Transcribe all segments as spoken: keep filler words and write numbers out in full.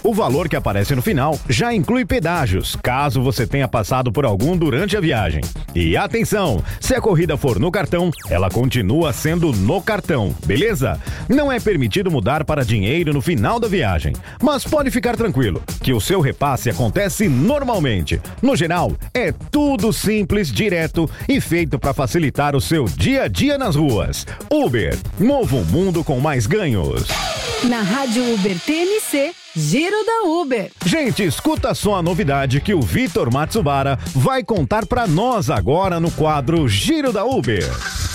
O valor que aparece no final já inclui pedágios, caso você tenha passado por algum durante a viagem. E atenção, se a corrida for no cartão, ela continua sendo no cartão, beleza? Não é permitido mudar para dinheiro no final da viagem, mas pode ficar tranquilo, que o seu repasse acontece normalmente. No geral, é tudo simples, direto e feito para facilitar o seu dia a dia nas ruas. Uber, mova o mundo com mais ganhos. Na Rádio Uber T N C, Giro da Uber. Gente, escuta só a novidade que o Vitor Matsubara vai contar pra nós agora no quadro Giro da Uber.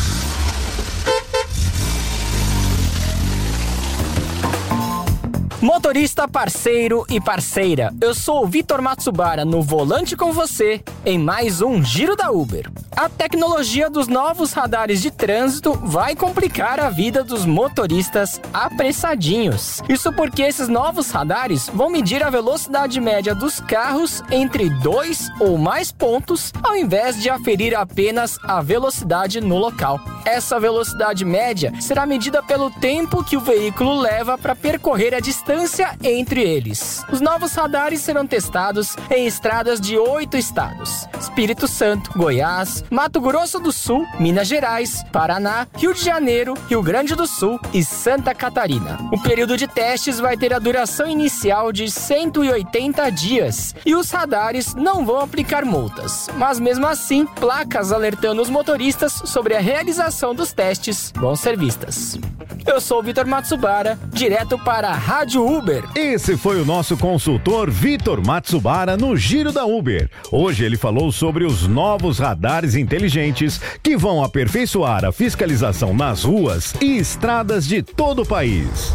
Motorista, parceiro e parceira, eu sou o Vitor Matsubara no volante com você em mais um Giro da Uber. A tecnologia dos novos radares de trânsito vai complicar a vida dos motoristas apressadinhos. Isso porque esses novos radares vão medir a velocidade média dos carros entre dois ou mais pontos, ao invés de aferir apenas a velocidade no local. Essa velocidade média será medida pelo tempo que o veículo leva para percorrer a distância entre eles. Os novos radares serão testados em estradas de oito estados: Espírito Santo, Goiás, Mato Grosso do Sul, Minas Gerais, Paraná, Rio de Janeiro, Rio Grande do Sul e Santa Catarina. O período de testes vai ter a duração inicial de cento e oitenta dias e os radares não vão aplicar multas, mas mesmo assim, placas alertando os motoristas sobre a realização dos testes vão ser vistas. Eu sou o Vitor Matsubara, direto para a Rádio Uber. Esse foi o nosso consultor Vitor Matsubara no Giro da Uber. Hoje ele falou sobre os novos radares inteligentes que vão aperfeiçoar a fiscalização nas ruas e estradas de todo o país.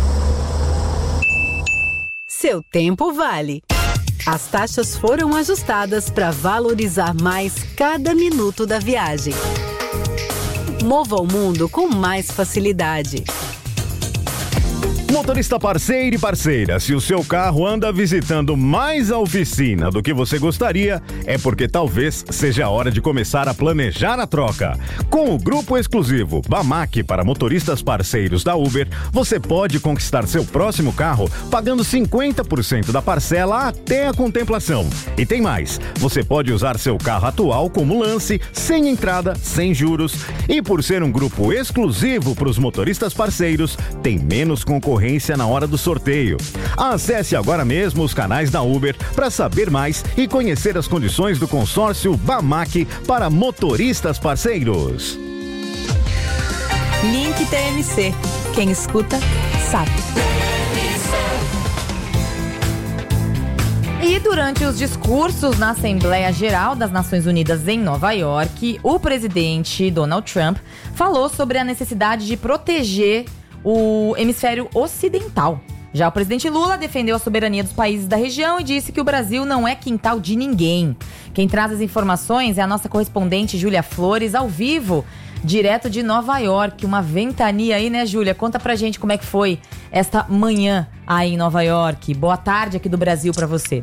Seu tempo vale. As taxas foram ajustadas para valorizar mais cada minuto da viagem. Mova o mundo com mais facilidade. Motorista parceiro e parceira, se o seu carro anda visitando mais a oficina do que você gostaria, é porque talvez seja a hora de começar a planejar a troca. Com o grupo exclusivo Bamac para motoristas parceiros da Uber, você pode conquistar seu próximo carro pagando cinquenta por cento da parcela até a contemplação. E tem mais, você pode usar seu carro atual como lance, sem entrada, sem juros. E por ser um grupo exclusivo para os motoristas parceiros, tem menos concorrência na hora do sorteio. Acesse agora mesmo os canais da Uber para saber mais e conhecer as condições do consórcio Bamac para motoristas parceiros. Link T N C. Quem escuta, sabe. E durante os discursos na Assembleia Geral das Nações Unidas em Nova York, o presidente Donald Trump falou sobre a necessidade de proteger o hemisfério ocidental. Já o presidente Lula defendeu a soberania dos países da região e disse que o Brasil não é quintal de ninguém. Quem traz as informações é a nossa correspondente Júlia Flores, ao vivo, direto de Nova York. Uma ventania aí, né, Júlia? Conta pra gente como é que foi esta manhã aí em Nova York. Boa tarde aqui do Brasil pra você.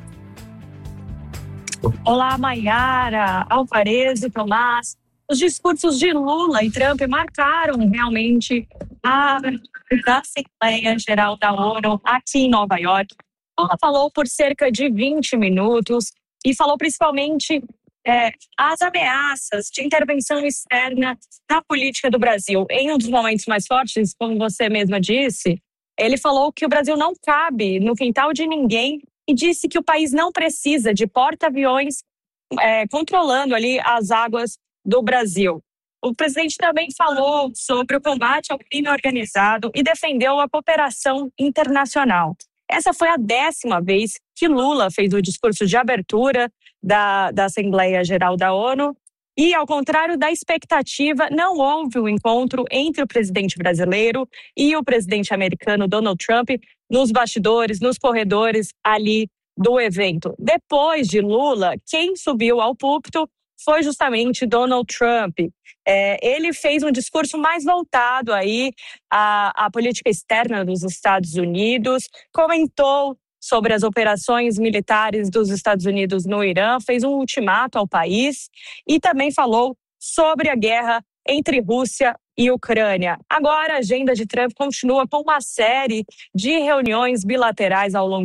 Olá, Maiara, Alvarez e Tomás. Os discursos de Lula e Trump marcaram realmente a da Assembleia Geral da ONU aqui em Nova York. Lula falou por cerca de vinte minutos e falou principalmente é, as ameaças de intervenção externa na política do Brasil. Em um dos momentos mais fortes, como você mesma disse, ele falou que o Brasil não cabe no quintal de ninguém e disse que o país não precisa de porta-aviões é, controlando ali as águas do Brasil. O presidente também falou sobre o combate ao crime organizado e defendeu a cooperação internacional. Essa foi a décima vez que Lula fez o discurso de abertura da, da Assembleia Geral da ONU e, ao contrário da expectativa, não houve um encontro entre o presidente brasileiro e o presidente americano Donald Trump nos bastidores, nos corredores ali do evento. Depois de Lula, quem subiu ao púlpito foi justamente Donald Trump. É, ele fez um discurso mais voltado aí à, à política externa dos Estados Unidos, comentou sobre as operações militares dos Estados Unidos no Irã, fez um ultimato ao país e também falou sobre a guerra entre Rússia e Ucrânia. Agora, a agenda de Trump continua com uma série de reuniões bilaterais ao longo